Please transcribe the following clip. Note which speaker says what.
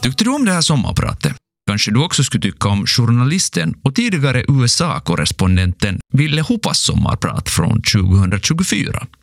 Speaker 1: Tyckte du om det här sommarpratet? Kanske du också skulle tycka om journalisten och tidigare USA-korrespondenten Ville Hoppas sommarprat från 2024.